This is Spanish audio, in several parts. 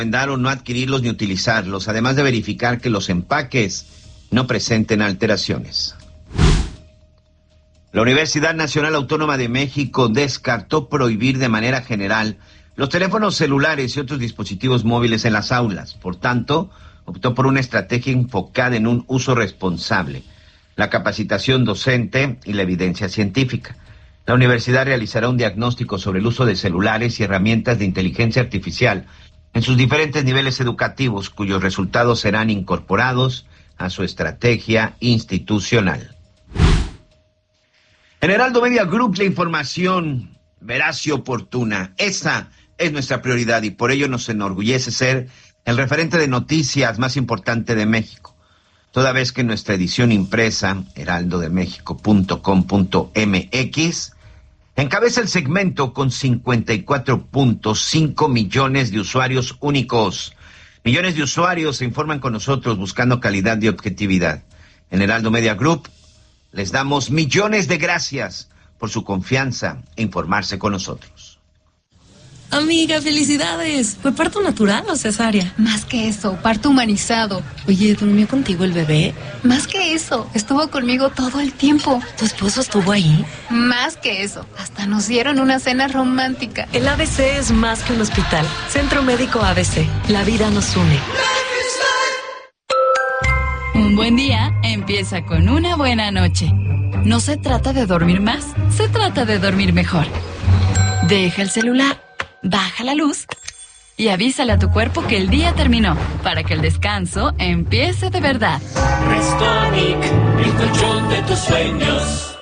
recomendar o no adquirirlos ni utilizarlos, además de verificar que los empaques no presenten alteraciones. La Universidad Nacional Autónoma de México descartó prohibir de manera general los teléfonos celulares y otros dispositivos móviles en las aulas. Por tanto, optó por una estrategia enfocada en un uso responsable, la capacitación docente y la evidencia científica. La universidad realizará un diagnóstico sobre el uso de celulares y herramientas de inteligencia artificial en sus diferentes niveles educativos, cuyos resultados serán incorporados a su estrategia institucional. En Heraldo Media Group, la información veraz y oportuna. Esa es nuestra prioridad y por ello nos enorgullece ser el referente de noticias más importante de México. Toda vez que nuestra edición impresa, heraldodemexico.com.mx, encabeza el segmento con 54.5 millones de usuarios únicos. Millones de usuarios se informan con nosotros buscando calidad y objetividad. En Heraldo Media Group les damos millones de gracias por su confianza e informarse con nosotros. Amiga, felicidades. ¿Fue parto natural o cesárea? Más que eso, parto humanizado. Oye, ¿durmió contigo el bebé? Más que eso, estuvo conmigo todo el tiempo. ¿Tu esposo estuvo ahí? Más que eso, hasta nos dieron una cena romántica. El ABC es más que un hospital. Centro Médico ABC. La vida nos une. Un buen día empieza con una buena noche. No se trata de dormir más, se trata de dormir mejor. Deja el celular, baja la luz y avísale a tu cuerpo que el día terminó, para que el descanso empiece de verdad. Restonic, el colchón de tus sueños.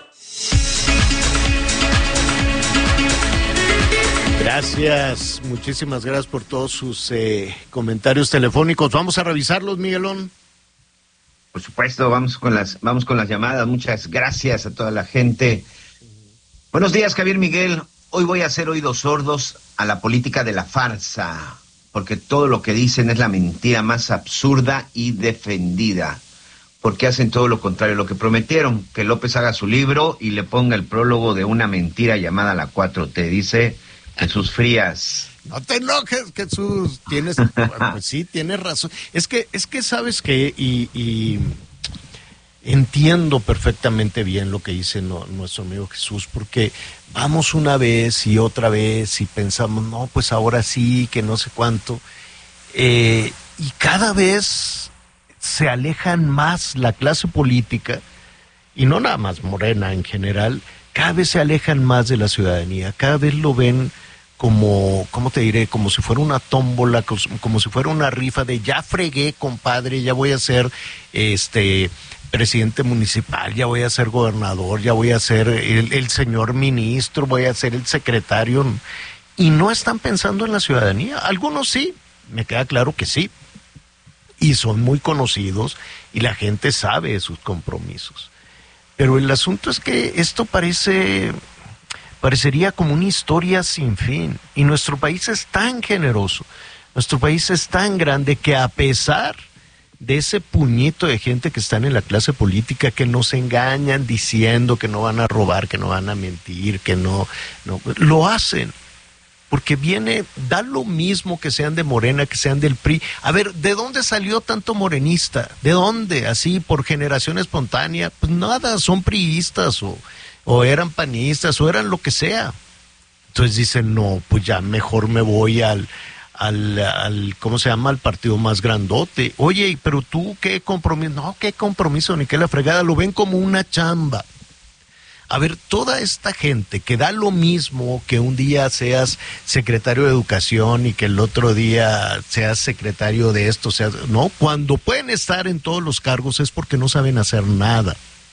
Gracias, muchísimas gracias por todos sus comentarios telefónicos. Vamos a revisarlos, Miguelón. Por supuesto, vamos con las llamadas. Muchas gracias a toda la gente. Buenos días, Javier Miguel. Hoy voy a hacer oídos sordos a la política de la farsa, porque todo lo que dicen es la mentira más absurda y defendida, porque hacen todo lo contrario a lo que prometieron, que López haga su libro y le ponga el prólogo de una mentira llamada la 4T, dice Jesús Frías. No te enojes, Jesús. Pues sí, tienes razón. Es que sabes que y entiendo perfectamente bien lo que dice nuestro amigo Jesús, porque vamos una vez y otra vez y pensamos, no, pues ahora sí, que no sé cuánto, y cada vez se alejan más la clase política, y no nada más Morena en general, cada vez se alejan más de la ciudadanía, cada vez lo ven como, ¿cómo te diré? Como si fuera una tómbola, como si fuera una rifa de ya fregué, compadre, ya voy a ser presidente municipal, ya voy a ser gobernador, ya voy a ser el señor ministro, voy a ser el secretario. Y no están pensando en la ciudadanía. Algunos sí, me queda claro que sí. Y son muy conocidos y la gente sabe de sus compromisos. Pero el asunto es que esto parecería como una historia sin fin. Y nuestro país es tan generoso, nuestro país es tan grande que a pesar de ese puñito de gente que están en la clase política, que nos engañan diciendo que no van a robar, que no van a mentir, que no lo hacen. Porque da lo mismo que sean de Morena, que sean del PRI. A ver, ¿de dónde salió tanto morenista? ¿De dónde? Así, por generación espontánea. Pues nada, son priistas o eran panistas o eran lo que sea. Entonces dicen, no, pues ya mejor me voy al ¿cómo se llama? Al partido más grandote. Oye, pero tú, ¿qué compromiso? No, ¿qué compromiso? Ni qué la fregada, lo ven como una chamba. A ver, toda esta gente que da lo mismo que un día seas secretario de Educación y que el otro día seas secretario de esto, no, cuando pueden estar en todos los cargos es porque no saben hacer nada.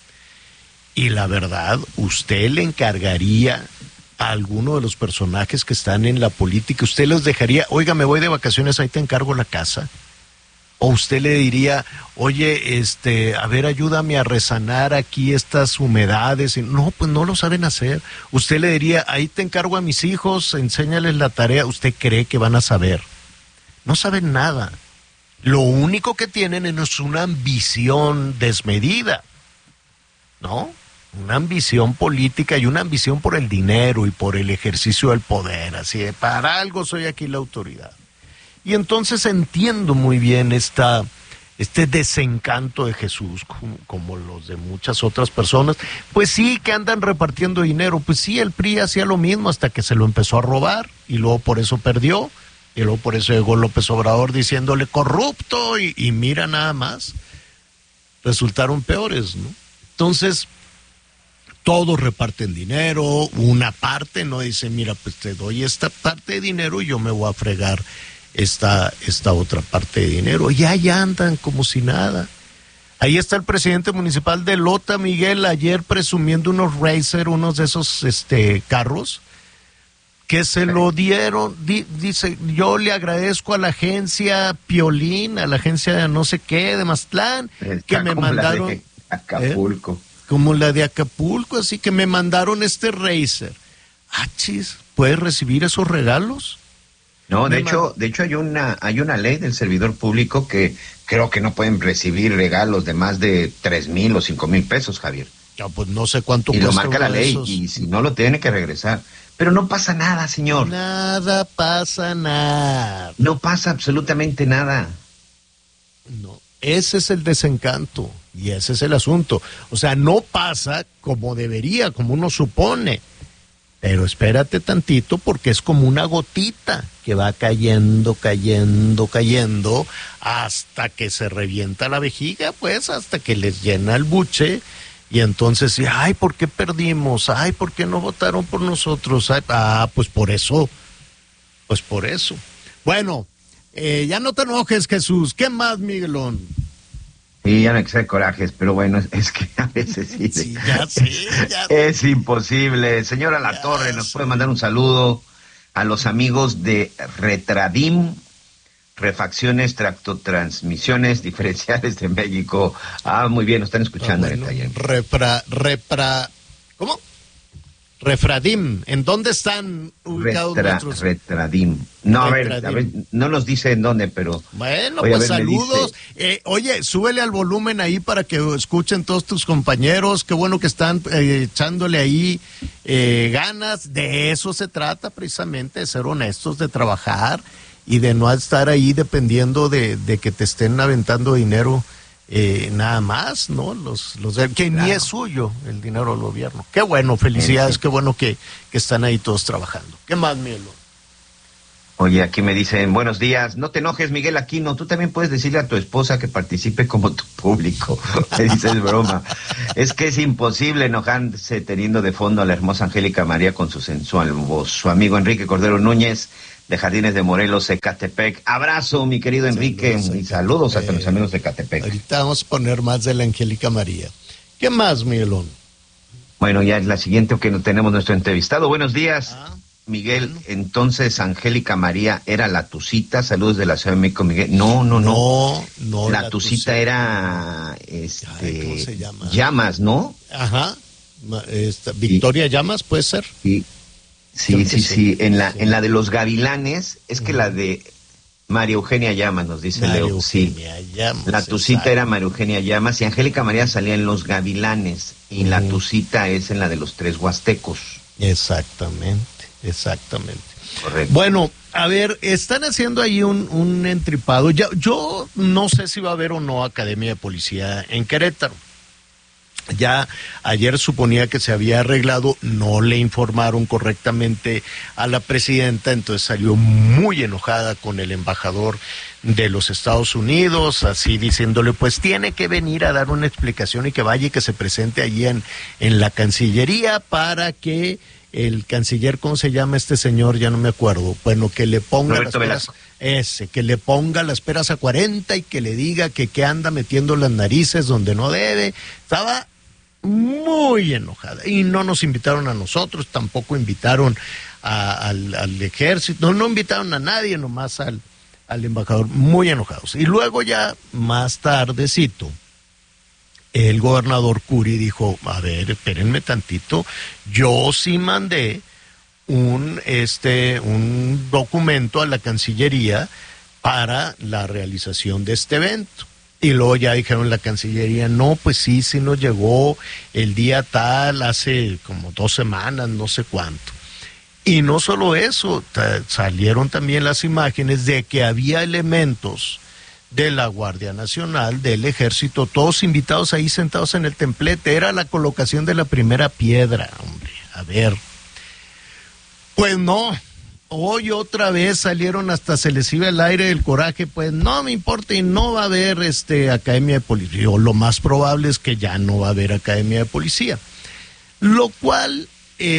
Y la verdad, usted le encargaría a alguno de los personajes que están en la política, usted los dejaría, oiga, me voy de vacaciones, ahí te encargo la casa. O usted le diría, oye, a ver, ayúdame a resanar aquí estas humedades. No, pues no lo saben hacer. Usted le diría, ahí te encargo a mis hijos, enséñales la tarea. ¿Usted cree que van a saber? No saben nada. Lo único que tienen es una ambición desmedida, ¿no? Una ambición política y una ambición por el dinero y por el ejercicio del poder. Así de, para algo soy aquí la autoridad. Y entonces entiendo muy bien este desencanto de Jesús, como los de muchas otras personas. Pues sí, que andan repartiendo dinero. Pues sí, el PRI hacía lo mismo hasta que se lo empezó a robar y luego por eso perdió. Y luego por eso llegó López Obrador diciéndole corrupto y mira nada más. Resultaron peores, ¿no? Entonces, todos reparten dinero, una parte no dice, mira, pues te doy esta parte de dinero y yo me voy a fregar esta otra parte de dinero. Y ahí andan como si nada. Ahí está el presidente municipal de Lota, Miguel, ayer presumiendo unos Racer, unos de esos carros, que se lo dieron, dice, yo le agradezco a la agencia Piolín, a la agencia de no sé qué, de Mazatlán, que me mandaron... De Acapulco. Como la de Acapulco, así que me mandaron este Racer. Ah, chis, ¿puedes recibir esos regalos? No, de hecho hay una ley del servidor público que creo que no pueden recibir regalos de más de 3,000 o 5,000 pesos, Javier. Ya, pues no sé cuánto y cuesta. Y lo marca la ley, esos. Y si no lo tiene que regresar. Pero no pasa nada, señor. Nada pasa nada. No pasa absolutamente nada. No, ese es el desencanto y ese es el asunto. O sea, no pasa como debería, como uno supone. Pero espérate tantito porque es como una gotita que va cayendo, cayendo, cayendo, hasta que se revienta la vejiga, pues, hasta que les llena el buche. Y entonces, ay, ¿por qué perdimos? Ay, ¿por qué no votaron por nosotros? Ay, pues por eso. Pues por eso. Bueno, ya no te enojes, Jesús. ¿Qué más, Miguelón? Sí, ya me extrae corajes, pero bueno, es que a veces sí. Sí, ya sé. Es imposible. Señora Latorre, nos puede mandar un saludo a los amigos de Retradim, Refacciones, Tractotransmisiones Diferenciales de México. Ah, muy bien, nos están escuchando en el taller. ¿Cómo? Refradim. ¿En dónde están ubicados nuestros? Retradim. No, a ver, no nos dice en dónde, pero... Bueno, pues saludos. Oye, súbele al volumen ahí para que escuchen todos tus compañeros. Qué bueno que están echándole ahí ganas. De eso se trata precisamente, de ser honestos, de trabajar y de no estar ahí dependiendo de que te estén aventando dinero nada más, ¿no? Que ni es suyo el dinero del gobierno. Qué bueno, felicidades, sí. Qué bueno que están ahí todos trabajando. ¿Qué más, Miguel? Oye, aquí me dicen, buenos días, no te enojes, Miguel Aquino, tú también puedes decirle a tu esposa que participe como tu público. Me dices broma. Es que es imposible enojarse teniendo de fondo a la hermosa Angélica María con su sensual voz. Su amigo Enrique Cordero Núñez, de Jardines de Morelos, Ecatepec. Abrazo, mi querido Enrique, y saludos a los amigos de Ecatepec. Ahorita vamos a poner más de la Angélica María. ¿Qué más, Miguelón? Bueno, ya es la siguiente que tenemos nuestro entrevistado. Buenos días, Miguel. Bueno. Entonces, Angélica María era la Tucita. Saludos de la Ciudad de México, Miguel. No. La Tucita era, ¿cómo se llama? Llamas, ¿no? Ajá. Victoria Llamas, ¿puede ser? Sí. Sí. En la de los Gavilanes, es que la de María Eugenia Llamas, nos dice Leo. Sí. Llamas, la Tucita era María Eugenia Llamas y Angélica María salía en los Gavilanes y la Tucita es en la de los Tres Huastecos. Exactamente. Correcto. Bueno, a ver, están haciendo ahí un entripado. Yo no sé si va a haber o no Academia de Policía en Querétaro. Ya ayer suponía que se había arreglado, no le informaron correctamente a la presidenta, entonces salió muy enojada con el embajador de los Estados Unidos, así diciéndole, pues tiene que venir a dar una explicación y que vaya y que se presente allí en la Cancillería para que el canciller, ¿cómo se llama este señor? Ya no me acuerdo. Bueno, que le ponga Roberto Velasco. Que le ponga las peras a 40 y que le diga que anda metiendo las narices donde no debe. Estaba muy enojada y no nos invitaron a nosotros, tampoco invitaron al ejército, no invitaron a nadie, nomás al embajador, muy enojados. Y luego ya más tardecito el gobernador Curi dijo, a ver, espérenme tantito, yo sí mandé un documento a la Cancillería para la realización de este evento. Y luego ya dijeron la Cancillería, no, pues sí nos llegó el día tal, hace como 2 semanas, no sé cuánto. Y no solo eso, salieron también las imágenes de que había elementos de la Guardia Nacional, del Ejército, todos invitados ahí sentados en el templete. Era la colocación de la primera piedra, hombre. A ver, pues no, hoy otra vez salieron, hasta se les iba el aire del coraje, pues no me importa y no va a haber academia de policía. O lo más probable es que ya no va a haber academia de policía. Lo cual,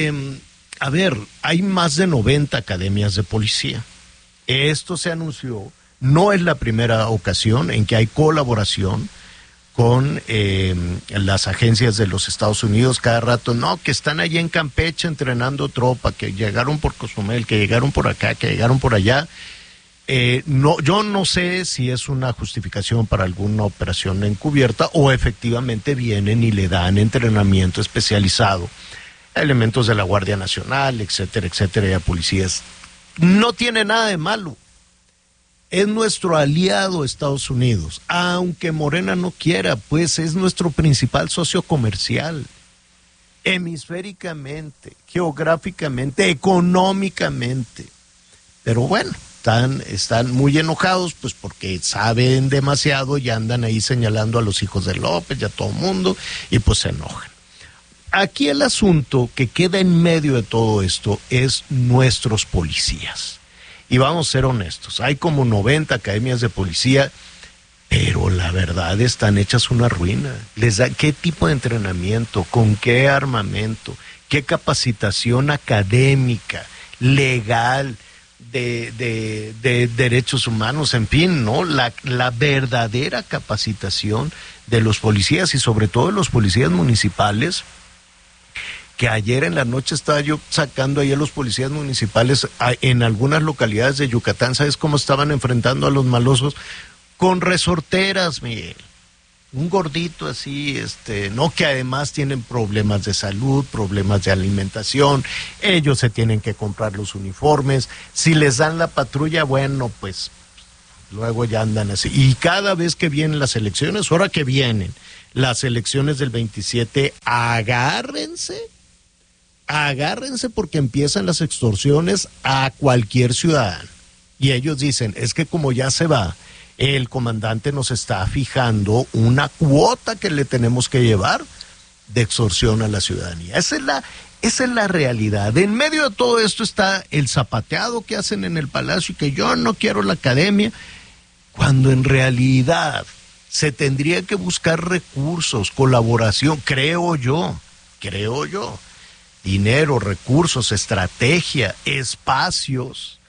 a ver, hay más de 90 academias de policía. Esto se anunció, no es la primera ocasión en que hay colaboración con las agencias de los Estados Unidos. Cada rato, no, que están allí en Campeche entrenando tropa, que llegaron por Cozumel, que llegaron por acá, que llegaron por allá. No, yo no sé si es una justificación para alguna operación encubierta o efectivamente vienen y le dan entrenamiento especializado a elementos de la Guardia Nacional, etcétera, etcétera, y a policías. No tiene nada de malo. Es nuestro aliado Estados Unidos, aunque Morena no quiera, pues es nuestro principal socio comercial, hemisféricamente, geográficamente, económicamente. Pero bueno, están muy enojados, pues porque saben demasiado y andan ahí señalando a los hijos de López y a todo el mundo, y pues se enojan. Aquí el asunto que queda en medio de todo esto es nuestros policías. Y vamos a ser honestos, hay como 90 academias de policía, pero la verdad están hechas una ruina. ¿Qué tipo de entrenamiento? ¿Con qué armamento? ¿Qué capacitación académica, legal, de derechos humanos? En fin, ¿no? La verdadera capacitación de los policías y sobre todo de los policías municipales, que ayer en la noche estaba yo sacando ahí a los policías municipales en algunas localidades de Yucatán. ¿Sabes cómo estaban enfrentando a los malosos? Con resorteras, Miguel. Un gordito así, no, que además tienen problemas de salud, problemas de alimentación, ellos se tienen que comprar los uniformes, si les dan la patrulla, bueno, pues luego ya andan así. Y cada vez que vienen las elecciones, ahora que vienen las elecciones del 27, agárrense porque empiezan las extorsiones a cualquier ciudadano. Y ellos dicen, es que como ya se va, el comandante nos está fijando una cuota que le tenemos que llevar de extorsión a la ciudadanía. Esa es la realidad. En medio de todo esto está el zapateado que hacen en el Palacio y que yo no quiero la academia, cuando en realidad se tendría que buscar recursos, colaboración, creo yo, dinero, recursos, estrategia, espacios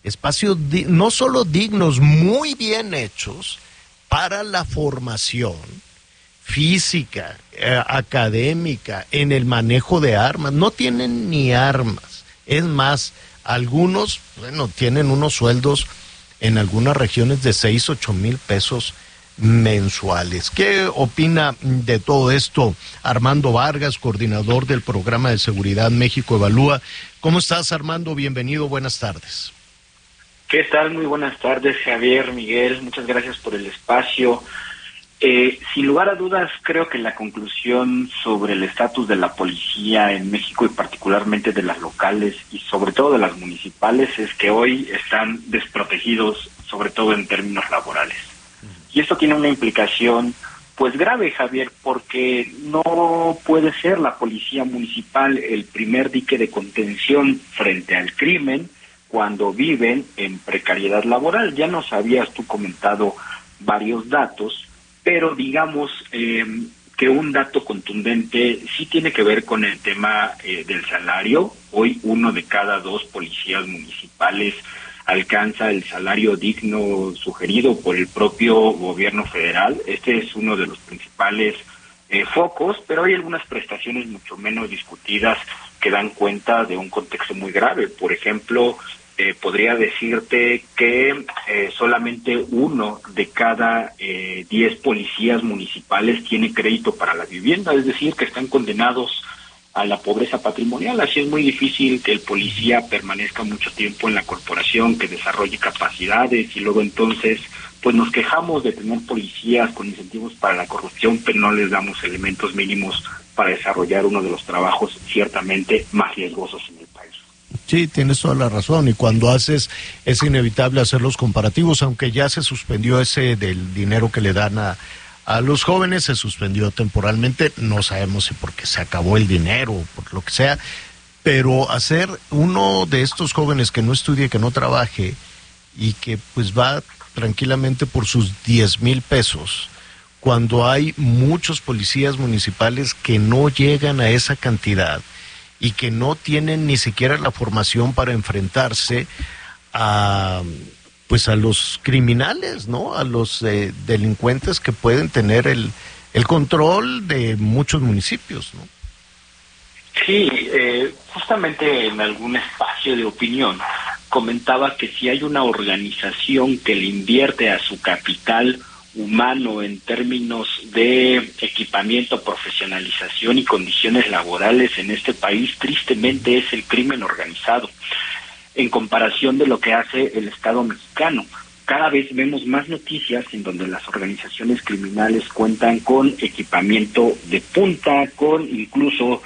no solo dignos, muy bien hechos para la formación física, académica, en el manejo de armas. No tienen ni armas. Es más, algunos, tienen unos sueldos en algunas regiones de 6-8 mil pesos mensuales. ¿Qué opina de todo esto Armando Vargas, coordinador del programa de seguridad México Evalúa? ¿Cómo estás, Armando? Bienvenido, buenas tardes. ¿Qué tal? Muy buenas tardes, Javier, Miguel, muchas gracias por el espacio. Sin lugar a dudas, creo que la conclusión sobre el estatus de la policía en México y particularmente de las locales y sobre todo de las municipales es que hoy están desprotegidos, sobre todo en términos laborales. Y esto tiene una implicación pues grave, Javier, porque no puede ser la policía municipal el primer dique de contención frente al crimen cuando viven en precariedad laboral. Ya nos habías tú comentado varios datos, pero digamos que un dato contundente sí tiene que ver con el tema del salario. Hoy 1 de cada 2 policías municipales alcanza el salario digno sugerido por el propio gobierno federal. Este es uno de los principales focos, pero hay algunas prestaciones mucho menos discutidas que dan cuenta de un contexto muy grave. Por ejemplo, podría decirte que solamente 1 de cada 10 policías municipales tiene crédito para la vivienda, es decir, que están condenados a la pobreza patrimonial. Así es muy difícil que el policía permanezca mucho tiempo en la corporación, que desarrolle capacidades y luego entonces pues nos quejamos de tener policías con incentivos para la corrupción, pero no les damos elementos mínimos para desarrollar uno de los trabajos ciertamente más riesgosos en el país. Sí, tienes toda la razón, y cuando haces, es inevitable hacer los comparativos, aunque ya se suspendió ese del dinero que le dan a los jóvenes, se suspendió temporalmente, no sabemos si porque se acabó el dinero o por lo que sea, pero hacer uno de estos jóvenes que no estudie, que no trabaje, y que pues va tranquilamente por sus 10,000 pesos, cuando hay muchos policías municipales que no llegan a esa cantidad, y que no tienen ni siquiera la formación para enfrentarse a los criminales, ¿no? A los delincuentes que pueden tener el control de muchos municipios, ¿no? Sí, justamente en algún espacio de opinión comentaba que si hay una organización que le invierte a su capital humano en términos de equipamiento, profesionalización y condiciones laborales en este país, tristemente es el crimen organizado, en comparación de lo que hace el Estado mexicano. Cada vez vemos más noticias en donde las organizaciones criminales cuentan con equipamiento de punta, con incluso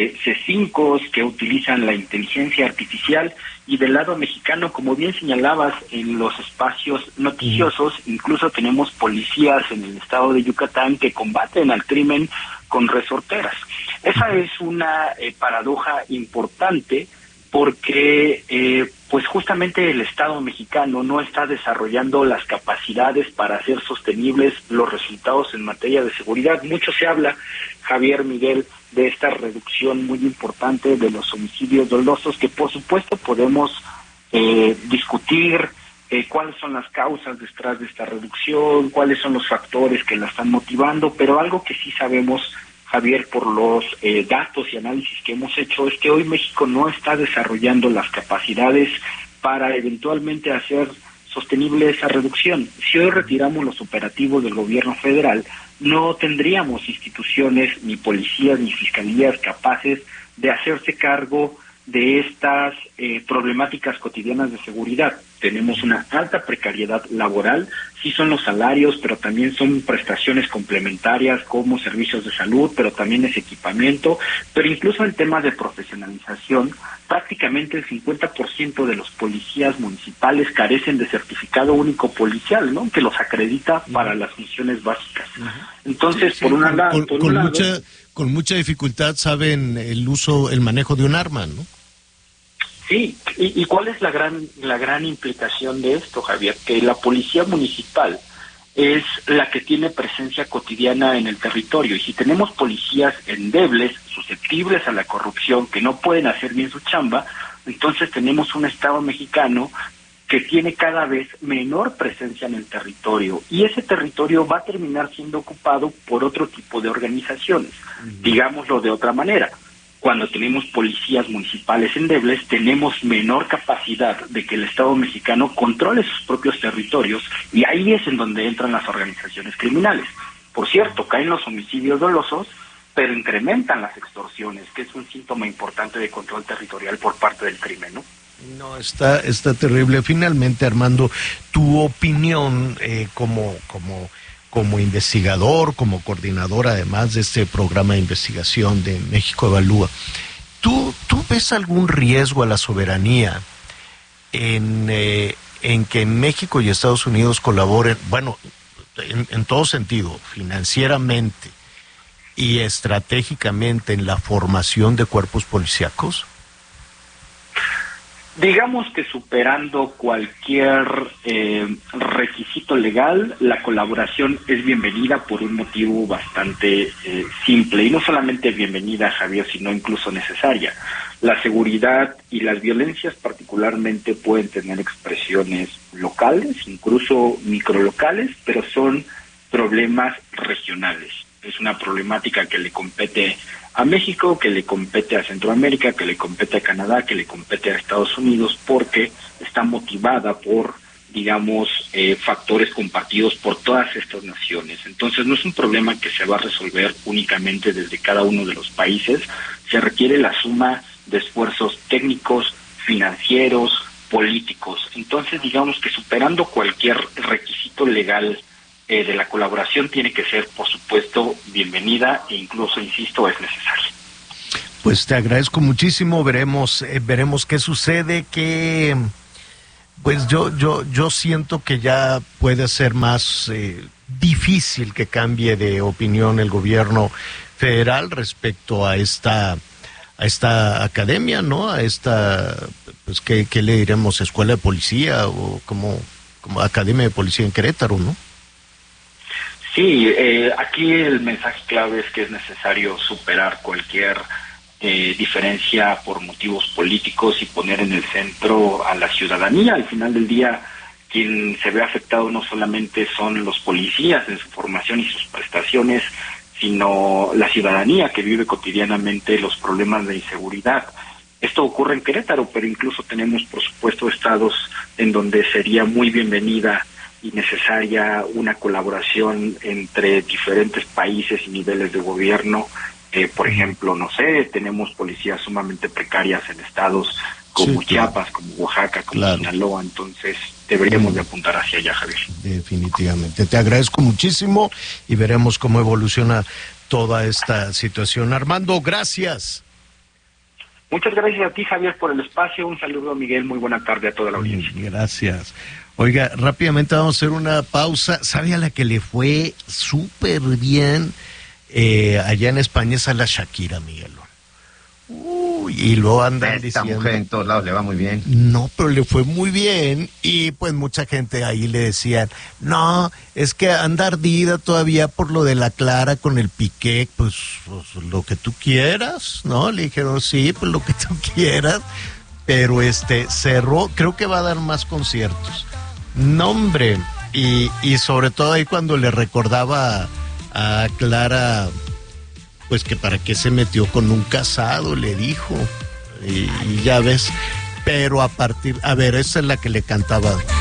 C5s que utilizan la inteligencia artificial, y del lado mexicano, como bien señalabas en los espacios noticiosos, incluso tenemos policías en el estado de Yucatán que combaten al crimen con resorteras. Esa es una paradoja importante, porque pues justamente el Estado mexicano no está desarrollando las capacidades para hacer sostenibles los resultados en materia de seguridad. Mucho se habla, Javier, Miguel, de esta reducción muy importante de los homicidios dolosos, que por supuesto podemos discutir cuáles son las causas detrás de esta reducción, cuáles son los factores que la están motivando, pero algo que sí sabemos, Javier, por los datos y análisis que hemos hecho, es que hoy México no está desarrollando las capacidades para eventualmente hacer sostenible esa reducción. Si hoy retiramos los operativos del gobierno federal, no tendríamos instituciones, ni policías, ni fiscalías capaces de hacerse cargo de estas problemáticas cotidianas de seguridad. Tenemos una alta precariedad laboral, sí son los salarios, pero también son prestaciones complementarias como servicios de salud, pero también es equipamiento, pero incluso en temas de profesionalización, prácticamente el 50% de los policías municipales carecen de certificado único policial, ¿no?, que los acredita para las funciones básicas. Entonces, sí, con mucha dificultad saben el manejo de un arma, ¿no? Sí, y ¿cuál es la gran implicación de esto, Javier? Que la policía municipal es la que tiene presencia cotidiana en el territorio, y si tenemos policías endebles, susceptibles a la corrupción, que no pueden hacer bien su chamba, entonces tenemos un Estado mexicano que tiene cada vez menor presencia en el territorio, y ese territorio va a terminar siendo ocupado por otro tipo de organizaciones. Digámoslo de otra manera, cuando tenemos policías municipales endebles, tenemos menor capacidad de que el Estado mexicano controle sus propios territorios, y ahí es en donde entran las organizaciones criminales. Por cierto, caen los homicidios dolosos, pero incrementan las extorsiones, que es un síntoma importante de control territorial por parte del crimen, ¿no? No, está terrible. Finalmente, Armando, tu opinión como investigador, como coordinador además de este programa de investigación de México Evalúa, ¿tú ves algún riesgo a la soberanía en que México y Estados Unidos colaboren, bueno, en todo sentido, financieramente y estratégicamente en la formación de cuerpos policíacos? Digamos que superando cualquier requisito legal, la colaboración es bienvenida por un motivo bastante simple, y no solamente bienvenida, Javier, sino incluso necesaria. La seguridad y las violencias particularmente pueden tener expresiones locales, incluso microlocales, pero son problemas regionales. Es una problemática que le compete a México, que le compete a Centroamérica, que le compete a Canadá, que le compete a Estados Unidos, porque está motivada por, digamos, factores compartidos por todas estas naciones. Entonces no es un problema que se va a resolver únicamente desde cada uno de los países, se requiere la suma de esfuerzos técnicos, financieros, políticos. Entonces digamos que superando cualquier requisito legal de la colaboración tiene que ser, por supuesto, bienvenida, e incluso, insisto, es necesaria. Pues te agradezco muchísimo, veremos qué sucede, que pues yo siento que ya puede ser más difícil que cambie de opinión el gobierno federal respecto a esta academia, ¿no? A esta, pues ¿qué le diremos? Escuela de policía o como academia de policía en Querétaro, ¿no? Sí, aquí el mensaje clave es que es necesario superar cualquier diferencia por motivos políticos y poner en el centro a la ciudadanía. Al final del día, quien se ve afectado no solamente son los policías en su formación y sus prestaciones, sino la ciudadanía que vive cotidianamente los problemas de inseguridad. Esto ocurre en Querétaro, pero incluso tenemos, por supuesto, estados en donde sería muy bienvenida y necesaria una colaboración entre diferentes países y niveles de gobierno. Por ejemplo, no sé, tenemos policías sumamente precarias en estados como Chiapas, como Oaxaca, como Sinaloa, entonces deberíamos de apuntar hacia allá, Javier. Definitivamente. Te agradezco muchísimo y veremos cómo evoluciona toda esta situación. Armando, gracias. Muchas gracias a ti, Javier, por el espacio. Un saludo a Miguel. Muy buena tarde a toda la audiencia. Gracias. Oiga, rápidamente vamos a hacer una pausa. ¿Sabe a la que le fue súper bien allá en España? Es a la Shakira, Miguel. Y lo andan Esta diciendo... mujer en todos lados le va muy bien. No, pero le fue muy bien y pues mucha gente ahí le decían, no, es que anda ardida todavía por lo de la Clara con el Piqué, pues lo que tú quieras, ¿no? Le dijeron, sí, pues lo que tú quieras, pero cerró, creo que va a dar más conciertos. No, hombre, y sobre todo ahí cuando le recordaba a Clara, pues que para qué se metió con un casado, le dijo, y ya ves, pero a ver, esa es la que le cantaba